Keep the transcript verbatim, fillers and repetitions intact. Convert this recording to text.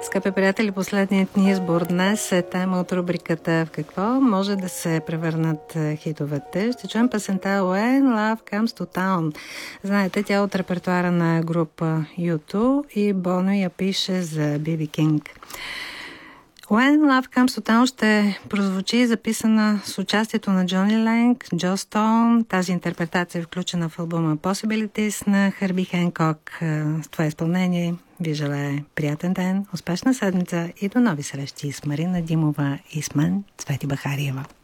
Скъпи приятели, последният ни избор днес е тема от рубриката "В какво може да се превърнат хитовете". Ще чуем песента When Love Comes to Town. Знаете, тя е от репертуара на група Ю ту и Боно я пише за Би Би Кинг. When Love Comes to Town ще прозвучи записана с участието на Джони Ленг, Джо Стоун. Тази интерпретация е включена в албума Possibilities на Хърби Хенкок. С това изпълнение ви желая приятен ден, успешна седмица и до нови срещи с Марина Димова и с мен, Цвети Бахариева.